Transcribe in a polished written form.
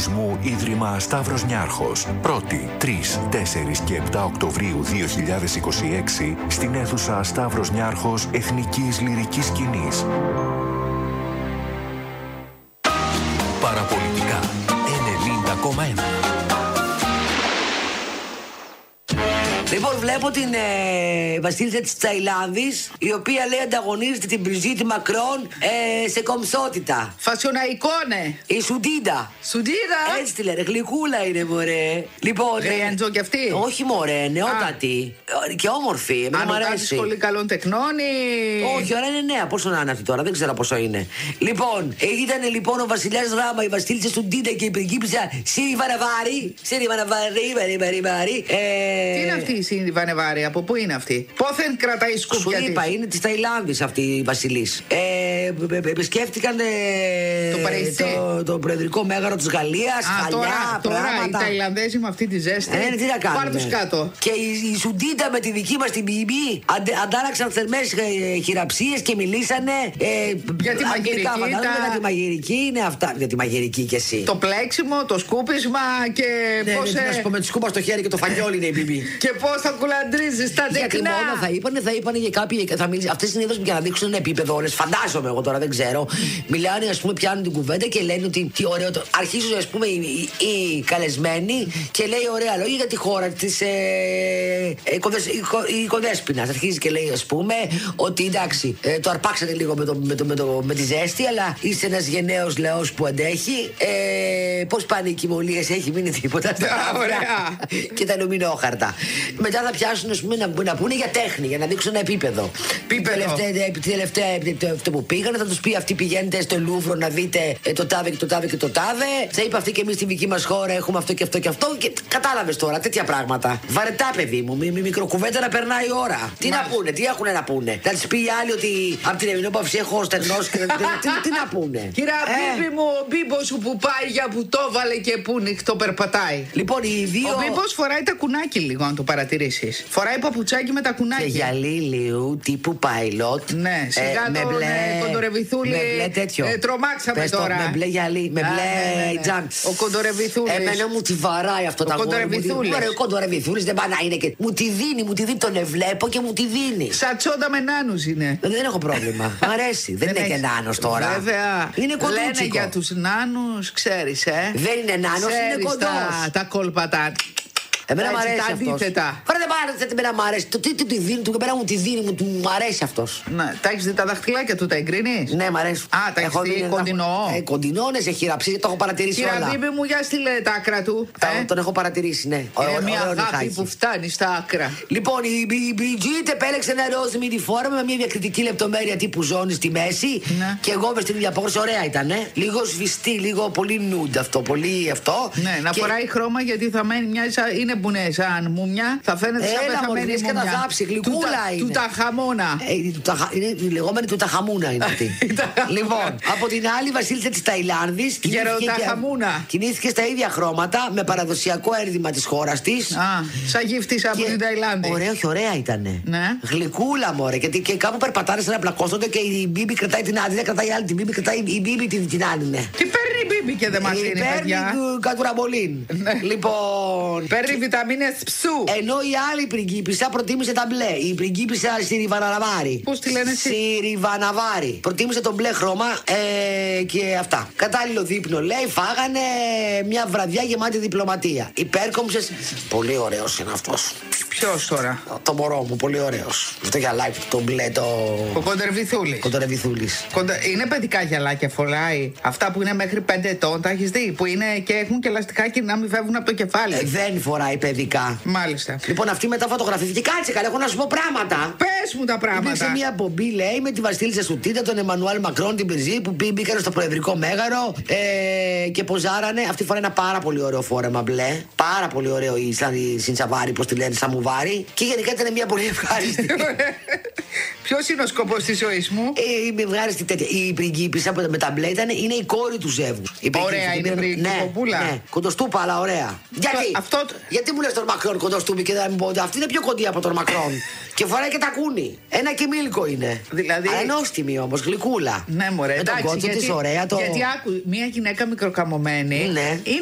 Πολιτισμού Ίδρυμα Σταύρος Νιάρχος. 1η, 3, 4 και 7 Οκτωβρίου 2026 στην αίθουσα Σταύρος Νιάρχος Εθνικής Λυρικής Σκηνής. Παραπολιτικά 90,1. Λοιπόν, βλέπω την βασίλισσα της Ταϊλάνδης, η οποία λέει ανταγωνίζεται την Μπριζίτη Μακρόν σε κομψότητα. Φασιοναϊκόνε. Η Σουντίντα. Σουντίντα. Έτσι τη λένε, γλυκούλα είναι, μωρέ. Λοιπόν. Ρέαντζο κι αυτή. Όχι, μωρέ, νεότατη. Και όμορφη. Εμένα μου αρέσει. Σχολή καλών τεχνών ή. Όχι, ώρα είναι νέα. Πόσο να είναι αυτή τώρα, δεν ξέρω πόσο είναι. Λοιπόν, ήταν λοιπόν ο βασιλιάς Ράμα, η βασίλισσα Σουντίντα και η πριγκίπισσα Σίρι Βαναβάρη. Σίρι Βαναβάρη. Τι είναι αυτή η Σίρι Βαναβάρη, από πού είναι αυτή? Πόθεν κρατάει σκούπια της? Σου είπα, είναι της Ταϊλάνδης αυτή η βασιλής. Επισκέφτηκαν το προεδρικό μέγαρο της Γαλλίας. Τώρα οι Ταϊλανδέζοι με αυτή τη ζέστη. Τι να κάνουμε. Πάρ' τους κάτω. Και η Σουντίντα με τη δική μας την Μπιμπί αντάραξαν θερμές χειραψίες και μιλήσανε για τη μαγειρική. Για τη μαγειρική είναι αυτά. Για τη μαγειρική κι εσύ. Το πλέξιμο, το σκούπισμα και πώς. Να σου πω, με τη σκούπα στο χέρι και το φανιόλι είναι η Μπιμπί. Και πώς θα κουλαντρίζεις τα τεκνά. Γιατί μόνο θα είπανε για κάποιοι. Αυτές συνήθως για να δείξουν ένα επίπεδο όλες. Φαντάζομαι εγώ τώρα, δεν ξέρω. Μιλάνε, ας πούμε, πιάνουν την κουβέντα και λένε ότι τι ωραίο. Αρχίζουν, ας πούμε, οι καλεσμένοι και λέει ωραία λόγια για τη χώρα της η Κοδέσποινας. Αρχίζει και λέει, ας πούμε, ότι εντάξει, το αρπάξατε λίγο με τη ζέστη, αλλά είστε ένας γενναίος λαός που αντέχει. Πώς πάνε οι κοιμωλίες, έχει μείνει τίποτα. Ωραία. Και τα νομινόχαρτα. Μετά θα πιάσουν, ας πούμε, να πούνε για τέχνη, για να δείξουν ένα επίπεδο. Τελευταία αυτό που πήγανε, θα τους πει αυτή πηγαίνετε στο Λούβρο να δείτε το τάδε και το τάδε και το τάδε. Θα είπε αυτή και εμείς στη δική μας χώρα έχουμε αυτό και αυτό και αυτό. Και κατάλαβες τώρα τέτοια πράγματα. Βαρετά, παιδί μου, μικροκουβέντα να περνάει η ώρα. Τι να πούνε, τι έχουν να πούνε. Θα της πει η άλλη ότι από την Εμινόπαυση έχω στεγνώσει και τι να πούνε. Κυρία Μπίμπη μου, ο Μπίμπος σου που πάει για που το βάλε και που νυχτό περπατάει. Λοιπόν, οι δύο. Ο Μπίμπος φοράει τα κουνάκι λίγο, αν το παρατηρήσεις. Φοράει παπουτσάκι με τα κουνάκι. Και γυαλί λίγο τύπου pilot. Ναι, σιγά με τον μπλε. Κοντορεβιθούλη. Με μπλε τέτοιο. Τρομάξαμε πες τώρα. Με μπλε γυαλί, με μπλε τζαν. Ο Κοντορεβιθούλης. Εμένα μου τη βαράει αυτό το αγόρι. Ο Κοντορεβιθούλης δεν πάει να είναι και. Μου τη δίνει, τον ευλέπω και μου τη δίνει. Σαν τσόντα με νάνους είναι. Δεν έχω πρόβλημα. Μ' αρέσει. Δεν είναι και νάνος τώρα. Βέβαια. Είναι κοντούτσικο. Λένε για τους νάνους, ξέρεις, Δεν είναι νάνος, είναι κοντός. Τα κόλπατα. Εμένα μου αρέσει αυτός. Αντίθετα. Φέρε δεν πάρετε, εμένα μου αρέσει. Το τι τη δίνει, του εμένα μου τη δίνει, μου αρέσει αυτός. Ναι, τα έχεις δει τα δαχτυλάκια του, τα εγκρίνεις? Ναι, μ' αρέσει. Α, τα έχεις δει κοντινό. Κοντινό, ναι, σε χειραψίες, το έχω παρατηρήσει όλα. Κύριε Μπίμπη μου, για στείλε τα άκρα του. Τον έχω παρατηρήσει, ναι. Είναι μια αγάπη που φτάνει στα άκρα. Λοιπόν, η Μπριγκίτ επέλεξε ένα ροζ μίνι φόρμα με μια διακριτική λεπτομέρεια τύπου ζώνη στη μέση. Ναι. Και εγώ με στην ίδια απόκριση, ωραία ήταν. Λίγο σβηστή, λίγο πολύ νουντ αυτό, πολύ αυτό. Ναι, να φοράει χρώμα γιατί θα μένει μια. Είναι που είναι σαν μουμιά, θα φαίνεται σαν πεθαμένη μουμιά. Έλα, γλάψει, γλυκούλα είναι. Του ταχαμόνα. Είναι η λεγόμενη του ταχαμούνα είναι αυτή. Λοιπόν, από την άλλη βασίλισσα της Ταϊλάνδης κινήθηκε στα ίδια χρώματα με παραδοσιακό ένδυμα της χώρας της. Σαν γύφτης από την Ταϊλάνδη. Ωραία, όχι, ωραία ήτανε. Ναι. Γλυκούλα, μωρέ. Και κάπου περπατάνε σαν να πλακώσονται και η Μπίμπη κρατάει την άλλη, δεν κρατάει άλλη την Μπίμπη, κρατάει η Μπίμπη την άλλη, ναι. Τι παίρνει η Μπίμπη και δεν μας είναι, παιδιά. Παίρνει κατουραμπολίν. Λοιπόν. Παίρνει βιταμίνες ψου. Ενώ η άλλη πριγκίπισσα προτίμησε τα μπλε. Η πριγκίπισσα Σίρι Βαναβάρη. Πώς τη λένε εσύ? Σίρι Βαναβάρη. Προτίμησε το μπλε χρώμα και αυτά. Κατάλληλο δείπνο λέει, φάγανε μια βραδιά γεμάτη διπλωματία. Υπέρκομψες. Πολύ ωραίος είναι αυτός. Ποιος τώρα? Το μωρό μου, πολύ ωραίος. Αυτό γυαλάκι, το μπλε, το. Ο Κοντορεβιθούλης. Κοντορεβιθούλης. Είναι παιδικά γυαλάκια, φοράει. Αυτά που είναι μέχρι 5 ετών, τα έχεις δει? Που είναι και έχουν και λαστικάκι να μην φεύγουν από το κεφάλι. Δεν φοράει παιδικά. Μάλιστα. Λοιπόν, αυτή μετά φωτογραφήθηκε. Κάτσε καλά, έχω να σου πω πράγματα. Πες μου τα πράγματα. Υπήρξε μια απομπή, λέει, με τη βασίλισσα Σουτίντα, τον Εμμανουέλ Μακρόν, την Μπριζή, που μπήκαν στο προεδρικό μέγαρο και ποζάρανε. Αυτή φορά ένα πάρα πολύ ωραίο φόρεμα μπλε. Πάρα πολύ ωραίο η Σιντσαβάρη, πώς τη λένε, Σαμουβάρη. Και γενικά ήταν μια πολύ ευχάριστη. Ποιος είναι ο σκοπός της ζωής μου? Η ευχάριστη τέτοια. Η πριγκίπισσα με τα μπλε είναι η κόρη του ζεύγου. Ωραία, είναι πριγκίποπούλα. Ναι, κοντοστούπα, αλλά ωραία. Γιατί μου λες τον Μακρόν κοντοστούπι και δεν μου πω ότι αυτή είναι πιο κοντή από τον Μακρόν. Και φοράει και τα κούνι. Ένα και μίλκο είναι. Δηλαδή. Ανώστιμη όμως, γλυκούλα. Ναι, μωρέ. Με τον κότσο της ωραία. Γιατί άκου, μια γυναίκα μικροκαμωμένη. Ναι.